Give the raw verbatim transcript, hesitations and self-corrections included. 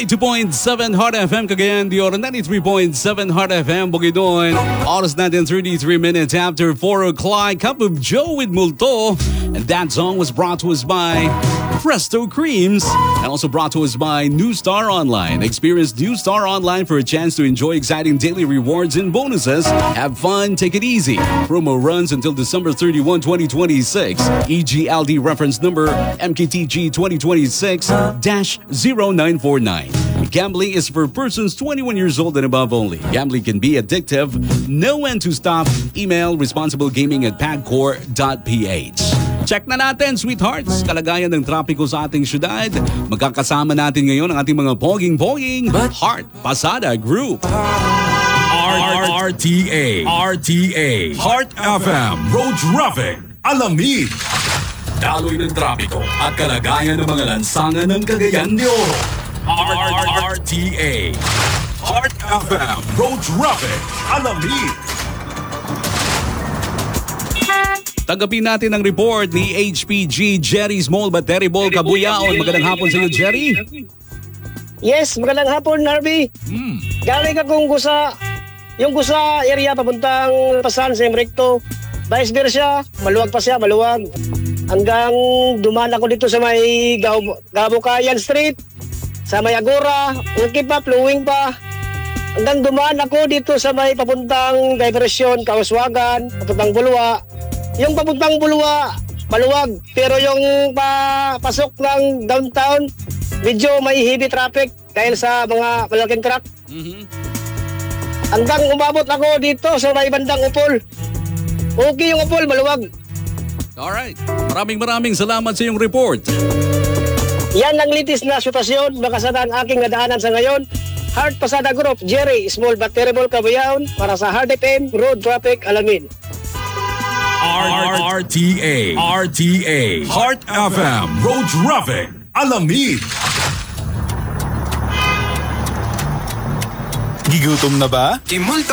ninety-two point seven Heart F M Cagayan de Oro, ninety-three point seven Heart F M Bukidnon. Oras natin thirty-three minutes after four o'clock. Cup of Joe with Multo. And that song was brought to us by Presto Creams. And also brought to us by New Star Online. Experience New Star Online for a chance to enjoy exciting daily rewards and bonuses. Have fun, take it easy. Promo runs until December thirty-first, twenty twenty-six. E G L D reference number M K T G twenty twenty-six dash zero nine four nine. Gambling is for persons twenty-one years old and above only. Gambling can be addictive. Know when to stop. Email responsiblegaming at pagcor dot p h. Check na natin, sweethearts, kalagayan ng trapiko sa ating syudad. Magkakasama natin ngayon ang ating mga poging-poging Heart Pasada Group. R T A R T A Heart F M Road Traffic Alamid. Daloy ng trapiko at kalagayan ng mga lansangan ng Cagayan de Oro. R T A Heart F M Road Traffic Alamid. Tanggapin natin ang report ni H P G Jerry Small but Terrible Kabuyaon. Magandang hapon sa iyo, Jerry. Yes, magandang hapon, Narby. Hmm. Galing akong gusa, yung gusa area papuntang Pasan, Sem Recto. Vice versa, maluwag pa siya, maluwag. Hanggang dumaan ako dito sa may Gabukayan Street, sa may Agora, okay pa, flowing pa. Hanggang dumaan ako dito sa may papuntang diversyon, Kawaswagan, papuntang Bulwa. Yung papuntang Bulwa, maluwag. Pero yung papasok ng downtown, medyo may heavy traffic dahil sa mga malaking truck. Mm-hmm. Hanggang umabot ako dito sa may bandang Upol. Okay yung Upol, maluwag. Alright. Maraming maraming salamat sa iyong report. Yan ang litis na sitwasyon. Makasana ang aking nadaanan sa ngayon. Heart Pasada Group, Jerry, Small but Terrible Kabayaon para sa Heart F M Road Traffic Alamin. R T A R T A Heart F M Road Traffic Alamid. Gigutom na ba? Kimulto